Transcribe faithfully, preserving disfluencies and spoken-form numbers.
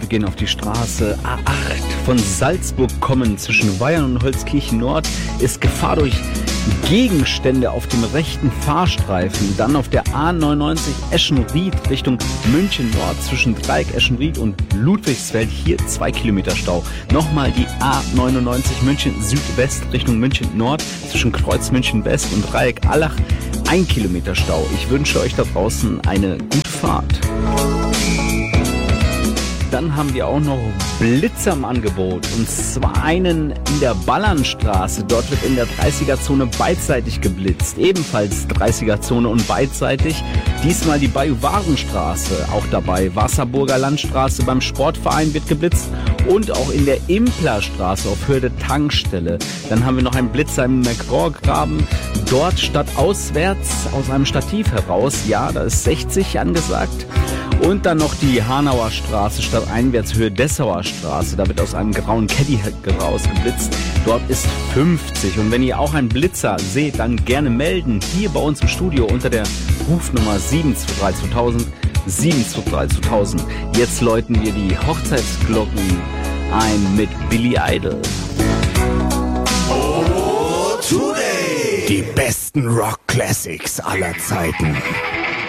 gehen auf die Straße A acht von Salzburg kommen zwischen Weyern und Holzkirchen Nord ist Gefahr durch Gegenstände auf dem rechten Fahrstreifen. Dann auf der A neunundneunzig Eschenried Richtung München Nord zwischen Dreieck Eschenried und Ludwigsfeld. Hier zwei Kilometer Stau. Nochmal die A neunundneunzig München Südwest Richtung München Nord zwischen Kreuz München West und Dreieck Allach. Ein Kilometer Stau. Ich wünsche euch da draußen eine gute Fahrt. Dann haben wir auch noch Blitzer im Angebot, und zwar einen in der Ballernstraße. Dort wird in der dreißiger-Zone beidseitig geblitzt, ebenfalls dreißiger-Zone und beidseitig. Diesmal die Bajuwarenstraße auch dabei. Wasserburger Landstraße beim Sportverein wird geblitzt und auch in der Implerstraße auf Höhe der Tankstelle. Dann haben wir noch einen Blitzer im McGraw-Graben. Dort statt auswärts aus einem Stativ heraus. Ja, da ist sechzig angesagt. Und dann noch die Hanauer Straße statt einwärts Höhe Dessauer Straße. Da wird aus einem grauen Caddy rausgeblitzt. Dort ist fünfzig. Und wenn ihr auch einen Blitzer seht, dann gerne melden. Hier bei uns im Studio unter der Rufnummer sieben zwei drei zweitausend. sieben zwei drei zweitausend. Jetzt läuten wir die Hochzeitsglocken ein mit Billy Idol. Oh, today! Die besten Rock-Classics aller Zeiten.